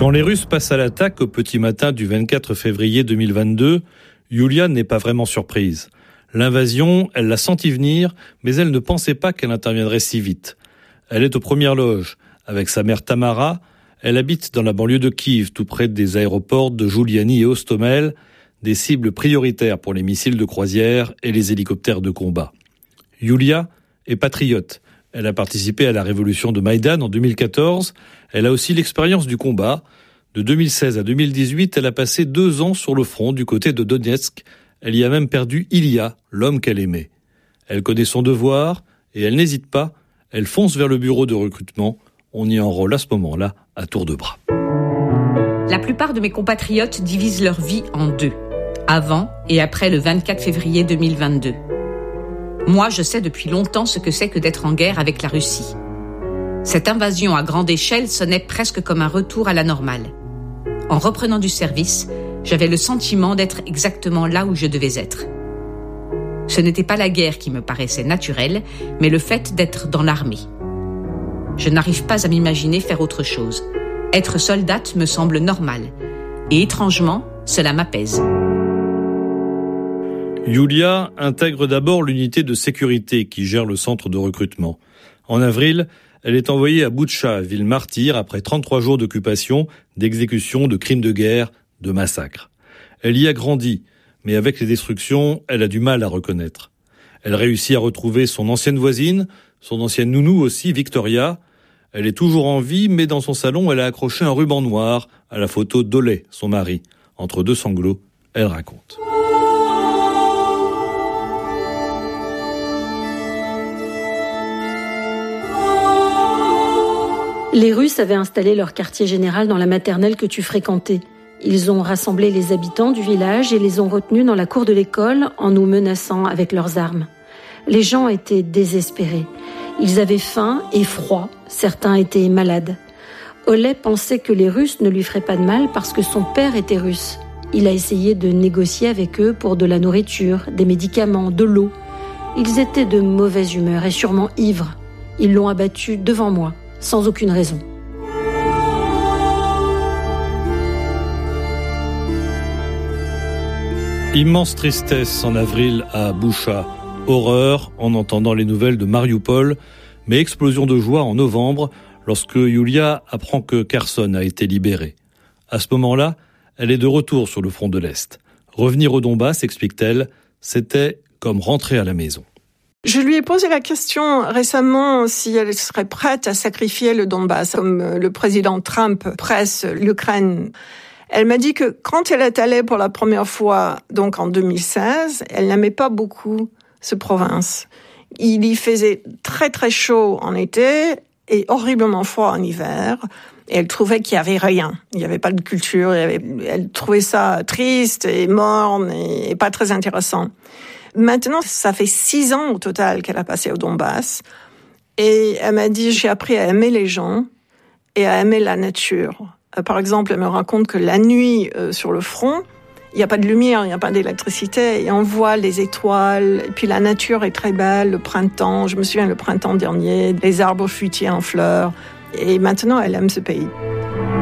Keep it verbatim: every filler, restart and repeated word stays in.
Quand les Russes passent à l'attaque au petit matin du vingt-quatre février deux mille vingt-deux, Yulia n'est pas vraiment surprise. L'invasion, elle l'a senti venir, mais elle ne pensait pas qu'elle interviendrait si vite. Elle est aux premières loges. Avec sa mère Tamara, elle habite dans la banlieue de Kiev, tout près des aéroports de Juliani et Hostomel, des cibles prioritaires pour les missiles de croisière et les hélicoptères de combat. Yulia est patriote. Elle a participé à la révolution de Maïdan en deux mille quatorze. Elle a aussi l'expérience du combat. De deux mille seize à deux mille dix-huit, elle a passé deux ans sur le front du côté de Donetsk. Elle y a même perdu Ilya, l'homme qu'elle aimait. Elle connaît son devoir et elle n'hésite pas. Elle fonce vers le bureau de recrutement. On y enrôle à ce moment-là à tour de bras. La plupart de mes compatriotes divisent leur vie en deux, avant et après le vingt-quatre février deux mille vingt-deux. Moi, je sais depuis longtemps ce que c'est que d'être en guerre avec la Russie. Cette invasion à grande échelle sonnait presque comme un retour à la normale. En reprenant du service, j'avais le sentiment d'être exactement là où je devais être. Ce n'était pas la guerre qui me paraissait naturelle, mais le fait d'être dans l'armée. Je n'arrive pas à m'imaginer faire autre chose. Être soldate me semble normal. Et étrangement, cela m'apaise. Yulia intègre d'abord l'unité de sécurité qui gère le centre de recrutement. En avril, elle est envoyée à Boutcha, ville martyre, après trente-trois jours d'occupation, d'exécution, de crimes de guerre, de massacres. Elle y a grandi, mais avec les destructions, elle a du mal à reconnaître. Elle réussit à retrouver son ancienne voisine, son ancienne nounou aussi, Victoria. Elle est toujours en vie, mais dans son salon, elle a accroché un ruban noir à la photo d'Oleh, son mari. Entre deux sanglots, elle raconte. Les Russes avaient installé leur quartier général dans la maternelle que tu fréquentais. Ils ont rassemblé les habitants du village et les ont retenus dans la cour de l'école en nous menaçant avec leurs armes. Les gens étaient désespérés. Ils avaient faim et froid. Certains étaient malades. Oleh pensait que les Russes ne lui feraient pas de mal parce que son père était russe. Il a essayé de négocier avec eux pour de la nourriture, des médicaments, de l'eau. Ils étaient de mauvaise humeur et sûrement ivres. Ils l'ont abattu devant moi, sans aucune raison. Immense tristesse en avril à Boutcha. Horreur en entendant les nouvelles de Mariupol, mais explosion de joie en novembre lorsque Yulia apprend que Kherson a été libéré. À ce moment-là, elle est de retour sur le front de l'Est. Revenir au Donbass, explique-t-elle, c'était comme rentrer à la maison. Je lui ai posé la question récemment si elle serait prête à sacrifier le Donbass, comme le président Trump presse l'Ukraine. Elle m'a dit que quand elle est allée pour la première fois, donc en deux mille seize, elle n'aimait pas beaucoup cette province. Il y faisait très très chaud en été et horriblement froid en hiver. Et elle trouvait qu'il n'y avait rien. Il n'y avait pas de culture. Il y avait... Elle trouvait ça triste et morne et pas très intéressant. Maintenant, ça fait six ans au total qu'elle a passé au Donbass. Et elle m'a dit, j'ai appris à aimer les gens et à aimer la nature. Par exemple, elle me raconte que la nuit, euh, sur le front, il n'y a pas de lumière, il n'y a pas d'électricité. Et on voit les étoiles. Et puis la nature est très belle, le printemps. Je me souviens, le printemps dernier, les arbres fruitiers en fleurs. Et maintenant, elle aime ce pays.